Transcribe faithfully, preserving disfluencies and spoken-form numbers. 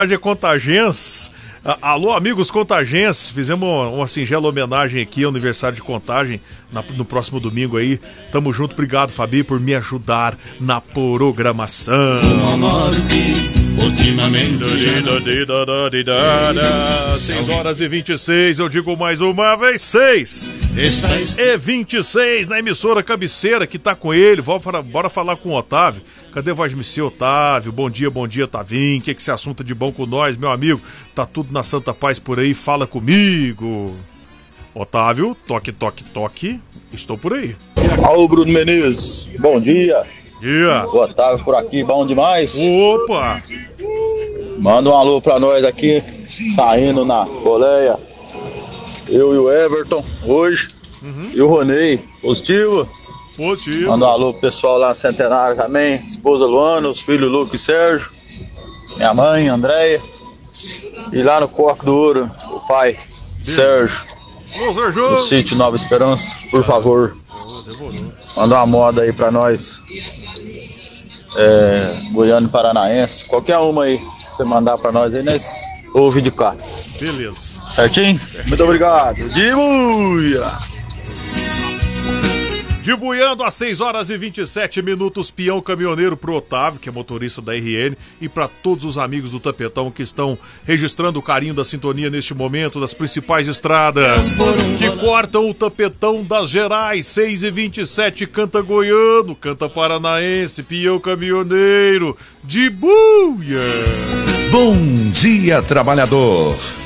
de Contagens. Alô, amigos contagenses, fizemos uma, uma singela homenagem aqui ao aniversário de Contagem na, no próximo domingo aí. Tamo junto, obrigado, Fabi, por me ajudar na programação. seis horas e vinte e seis, eu digo mais uma vez, seis e vinte e seis na emissora cabeceira que tá com ele. Bora falar com o Otávio. Cadê a voz de Missê, Otávio? Bom dia, bom dia, Tavinho. O que é que esse assunto de bom com nós, meu amigo? Tá tudo na santa paz por aí, fala comigo. Otávio, toque, toque, toque. Estou por aí. Alô, Bruno Menezes. Bom dia. Dia. O Otávio por aqui, bom demais. Opa! Manda um alô pra nós aqui, saindo na boleia. Eu e o Everton, hoje. Uhum. E o Ronei, positivo. Positivo. Manda um alô pro pessoal lá no Centenário também. Esposa Luana, os filhos Luke e Sérgio. Minha mãe, Andréia. E lá no Corco do Ouro, o pai, Sim. Sérgio. Ô, Sérgio. Do sítio Nova Esperança, por favor. Manda uma moda aí pra nós. É, Goiânia e Paranaense. Qualquer uma aí, você mandar pra nós aí, nós ouve de cá. Beleza. Certinho? Certinho. Muito obrigado. Dibuia! Dibuiando às seis horas e vinte e sete minutos, peão caminhoneiro pro Otávio, que é motorista da R N, e para todos os amigos do Tapetão que estão registrando o carinho da sintonia neste momento das principais estradas que cortam o Tapetão das Gerais. Seis e vinte e sete, canta goiano, canta paranaense, peão caminhoneiro, Dibuia! Bom dia, trabalhador!